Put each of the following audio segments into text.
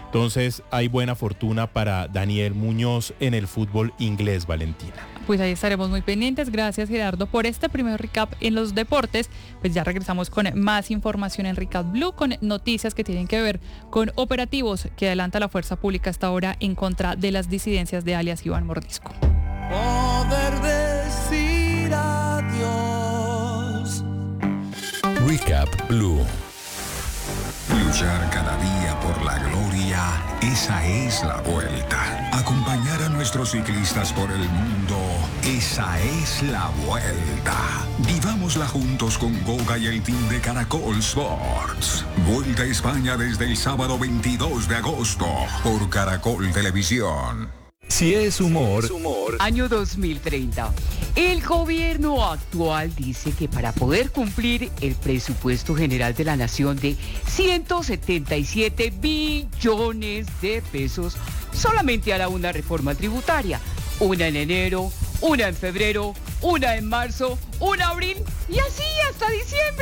Entonces hay buena fortuna para Daniel Muñoz en el fútbol inglés, Valentina. Pues ahí estaremos muy pendientes. Gracias, Gerardo, por este primer recap en los deportes. Pues ya regresamos con más información en Recap Blue, con noticias que tienen que ver con operativos que adelanta la fuerza pública hasta ahora en contra de las disidencias de alias Iván Mordisco. Poder decir adiós. Recap Blue. Luchar cada día por la gloria, esa es la vuelta. Acompañar a nuestros ciclistas por el mundo, esa es la vuelta. Vivámosla juntos con Goga y el team de Caracol Sports. Vuelta a España desde el sábado 22 de agosto por Caracol Televisión. Si es humor. Año 2030. El gobierno actual dice que para poder cumplir el presupuesto general de la nación de 177 billones de pesos, solamente hará una reforma tributaria. Una en enero, una en febrero, una en marzo, una en abril y así hasta diciembre.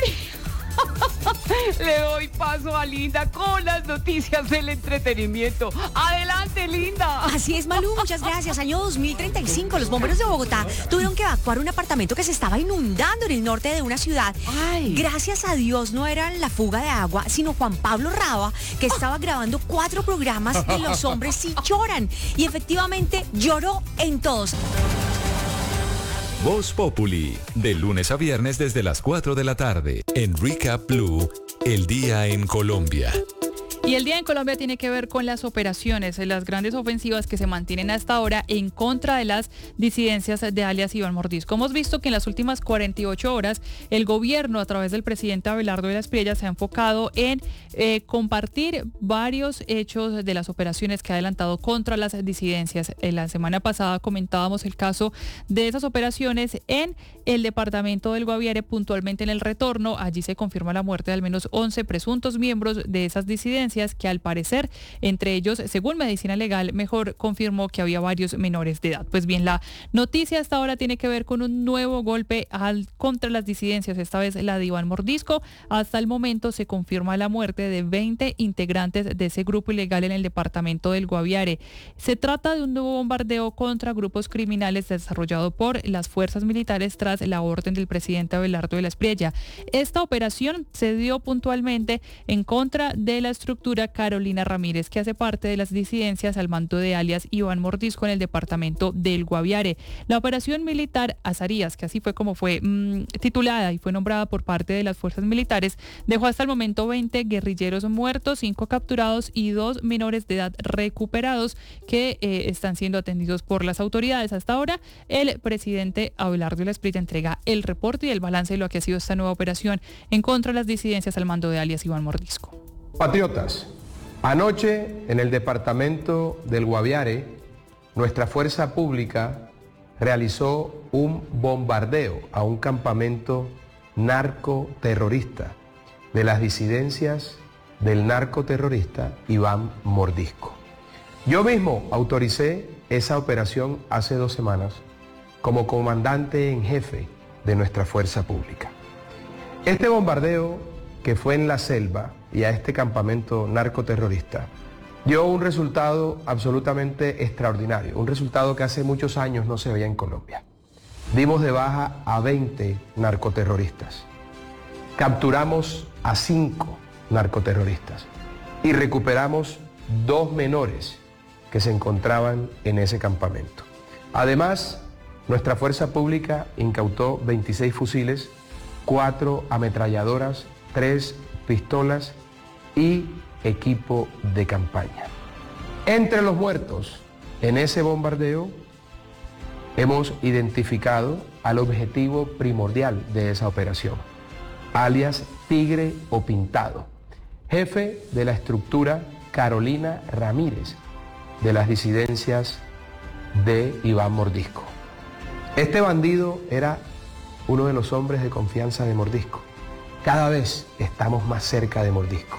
Le doy paso a Linda con las noticias del entretenimiento. Adelante, Linda. Así es, Malú, muchas gracias. Año 2035, los bomberos de Bogotá tuvieron que evacuar un apartamento que se estaba inundando en el norte de una ciudad. Ay. Gracias a Dios no era la fuga de agua, sino Juan Pablo Raba, que estaba grabando 4 programas de Los Hombres Sí Lloran. Y efectivamente lloró en todos. Voz Populi, de lunes a viernes desde las 4 de la tarde. En Recap Blue, el día en Colombia. Y el día en Colombia tiene que ver con las operaciones, las grandes ofensivas que se mantienen hasta ahora en contra de las disidencias de alias Iván Mordisco. Hemos visto que en las últimas 48 horas el gobierno, a través del presidente Abelardo de la Espriella, se ha enfocado en compartir varios hechos de las operaciones que ha adelantado contra las disidencias. La semana pasada comentábamos el caso de esas operaciones en el departamento del Guaviare, puntualmente en El Retorno. Allí se confirma la muerte de al menos 11 presuntos miembros de esas disidencias, que al parecer, entre ellos, según Medicina Legal, mejor confirmó que había varios menores de edad. Pues bien, la noticia hasta ahora tiene que ver con un nuevo golpe contra las disidencias, esta vez la de Iván Mordisco. Hasta el momento se confirma la muerte de 20 integrantes de ese grupo ilegal en el departamento del Guaviare. Se trata de un nuevo bombardeo contra grupos criminales desarrollado por las fuerzas militares tras la orden del presidente Abelardo de la Espriella. Esta operación se dio puntualmente en contra de la estructura Carolina Ramírez, que hace parte de las disidencias al mando de alias Iván Mordisco en el departamento del Guaviare. La operación militar Azarías, que así fue como fue titulada y fue nombrada por parte de las fuerzas militares, dejó hasta el momento 20 guerrilleros muertos, 5 capturados y 2 menores de edad recuperados que están siendo atendidos por las autoridades. Hasta ahora, el presidente Abelardo de la Espriella entrega el reporte y el balance de lo que ha sido esta nueva operación en contra de las disidencias al mando de alias Iván Mordisco. Patriotas, anoche en el departamento del Guaviare, nuestra fuerza pública realizó un bombardeo a un campamento narcoterrorista de las disidencias del narcoterrorista Iván Mordisco. Yo mismo autoricé esa operación hace 2 semanas como comandante en jefe de nuestra fuerza pública. Este bombardeo, que fue en la selva y a este campamento narcoterrorista, dio un resultado absolutamente extraordinario, un resultado que hace muchos años no se veía en Colombia. Dimos de baja a 20 narcoterroristas, capturamos a 5 narcoterroristas y recuperamos 2 menores que se encontraban en ese campamento. Además, nuestra fuerza pública incautó 26 fusiles, 4 ametralladoras, 3 pistolas y equipo de campaña. Entre los muertos en ese bombardeo hemos identificado al objetivo primordial de esa operación, alias Tigre o Pintado, jefe de la estructura Carolina Ramírez de las disidencias de Iván Mordisco. Este bandido era uno de los hombres de confianza de Mordisco. Cada vez estamos más cerca de Mordisco.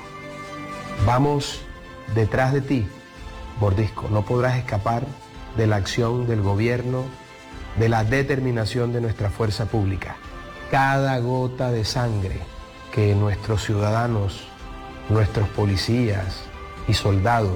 Vamos detrás de ti, Mordisco. No podrás escapar de la acción del gobierno, de la determinación de nuestra fuerza pública. Cada gota de sangre que nuestros ciudadanos, nuestros policías y soldados